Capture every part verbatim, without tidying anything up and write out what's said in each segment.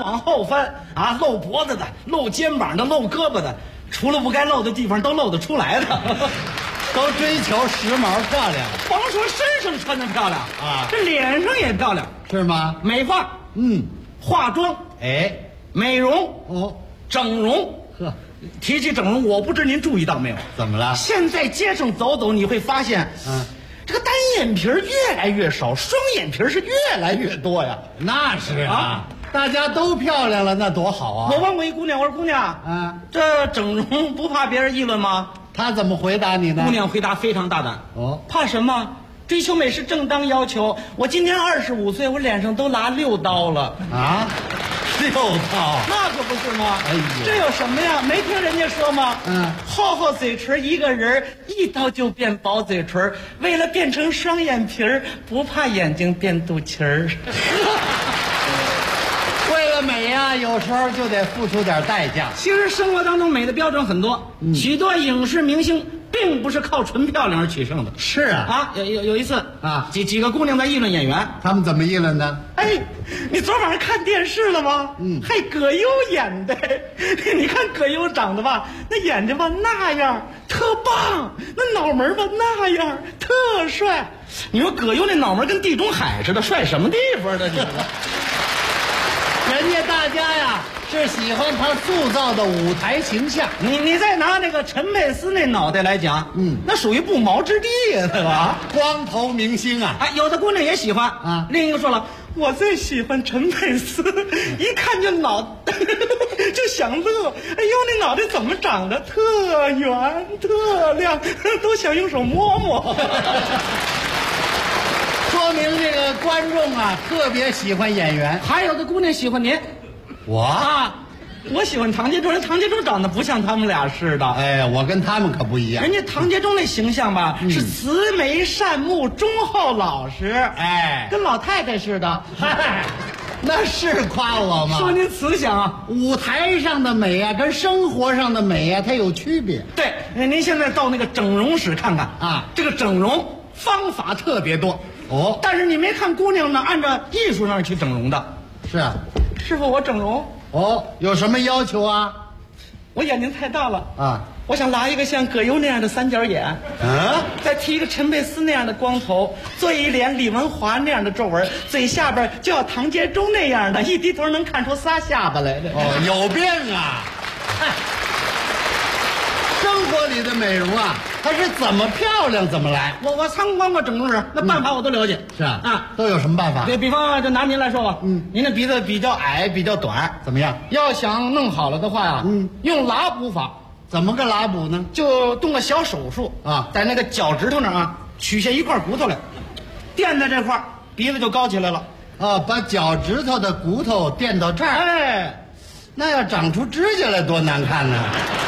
往后翻啊，露脖子的、露肩膀的、露胳膊的，除了不该露的地方都露得出来的。 都追求时髦漂亮， 甭说身上穿的漂亮啊， 这脸上也漂亮， 是吗？ 美发， 嗯， 化妆， 哎， 美容， 哦， 整容。 呵， 提起整容，我不知您注意到没有？ 怎么了？ 现在街上走走，你会发现， 嗯， 这个单眼皮越来越少，双眼皮是越来越多呀。 那是啊， 啊大家都漂亮了，那多好啊！ 我问过一姑娘，我说姑娘， 啊， 这整容不怕别人议论吗？ 他怎么回答你呢？ 姑娘回答非常大胆， 哦， 怕什么？追求美是正当要求。我今年二十五岁，我脸上都拿六刀了啊，六刀， 那可不是吗？ 哎呦这有什么呀？没听人家说吗？ 嗯， 厚厚嘴唇一个人，一刀就变薄嘴唇。为了变成双眼皮儿，不怕眼睛变肚脐儿。 为了美呀、有时候就得付出点代价。 其实生活当中美的标准很多， 嗯许多影视明星并不是靠纯漂亮而取胜的。 是啊， 啊，有有有一次啊几几个姑娘在议论演员。 他们怎么议论呢？ 哎，你昨晚上看电视了吗？ 嗯还葛优演的。你看葛优长得吧，那眼睛吧那样特棒，那脑门吧那样特帅。你说葛优那脑门跟地中海似的，帅什么地方的？你说人家大家呀是喜欢他塑造的舞台形象。 你你再拿那个陈佩斯那脑袋来讲， 嗯那属于不毛之地呀，对吧？ 光头明星啊， 哎，有的姑娘也喜欢啊另一个说了，我最喜欢陈佩斯，一看就脑就想乐。哎呦，那脑袋怎么长得特圆特亮，都想用手摸摸。 说明这个观众啊特别喜欢演员。 还有的姑娘喜欢您我， 啊，我喜欢唐杰忠，人唐杰忠长得不像他们俩似的。 哎，我跟他们可不一样人。家唐杰忠那形象吧，是慈眉善目、忠厚老实， 哎， 跟老太太似的。 嗨，那是夸我吗？ 说您慈祥啊。 舞台上的美啊，跟生活上的美啊，它有区别。 对，您现在到那个整容室看看啊， 这个整容方法特别多哦， 但是你没看姑娘呢，按照艺术上去整容的。 是啊， 师傅，我整容， 哦，有什么要求啊？ 我眼睛太大了啊， 我想拉一个像葛优那样的三角眼， 嗯， 再剃一个陈佩斯那样的光头，做一脸李文华那样的皱纹，嘴下边就要唐杰忠那样的，一低头能看出仨下巴来的。 哦，有病啊！嗨，生活里的美容啊，它是怎么漂亮怎么来。 我我参观过整容室，那办法我都了解。 是啊， 啊， 都有什么办法？ 对比方就拿您来说吧， 嗯， 您的鼻子比较矮，比较短， 怎么样？ 要想弄好了的话呀， 嗯， 用拉补法， 怎么个拉补呢？ 就动个小手术啊在那个脚趾头那儿啊，取下一块骨头来，垫在这块儿，鼻子就高起来了。 啊，把脚趾头的骨头垫到这儿， 哎， 那要长出指甲来多难看呢！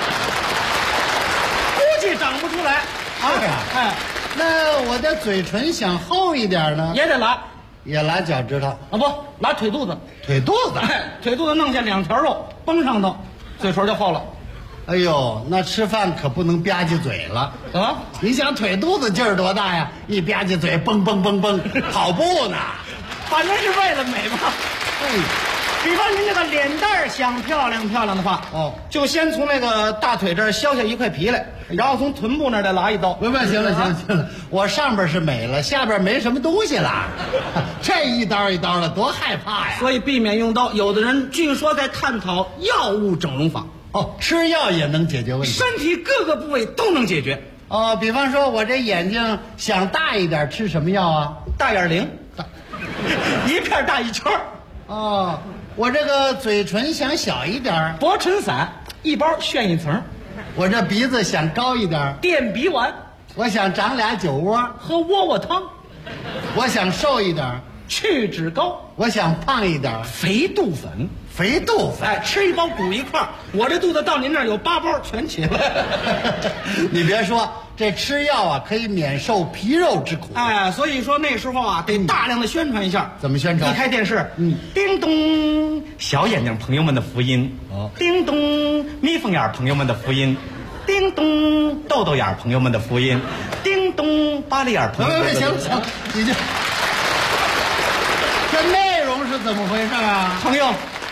估计长不出来。 是啊哎， 那我的嘴唇想厚一点呢， 也得拉也拉脚趾头、 啊，不拉腿肚子， 腿肚子。 哎，腿肚子弄下两条肉绷上头，嘴唇就厚了。 哎呦，那吃饭可不能吧唧嘴了。 啊， 你想腿肚子劲儿多大呀？一吧唧嘴，嘣嘣嘣嘣，跑步呢。 反正是为了美嘛。 哎， 比方您这个脸蛋儿想漂亮漂亮的话， 哦， 就先从那个大腿这儿削下一块皮来，然后从臀部那儿再拉一刀。 不不，行了行了行了，我上边是美了，下边没什么东西了。这一刀一刀的，多害怕呀！ 所以避免用刀，有的人据说在探讨药物整容法， 哦，吃药也能解决问题。 身体各个部位都能解决。 哦，比方说我这眼睛想大一点，吃什么药啊？ 大眼灵，一片大一圈儿， 哦，我这个嘴唇想小一点， 薄唇散一包炫一层， 我这鼻子想高一点， 垫鼻丸， 我想长俩酒窝， 喝窝窝汤， 我想瘦一点， 去脂膏， 我想胖一点， 肥肚粉。 肥肚粉。 哎，吃一包补一块儿，我这肚子到您那儿有八包全起来。 你别说，这吃药啊可以免受皮肉之苦。 哎，所以说那时候啊，得大量的宣传一下。 怎么宣传？ 一开电视， 嗯， 叮咚，小眼睛朋友们的福音。 哦， 叮咚，眯缝眼朋友们的福音。叮咚，豆豆眼朋友们的福音。叮咚，巴黎眼朋友们的福音。 行了行了，你就这内容是怎么回事啊？ 朋友，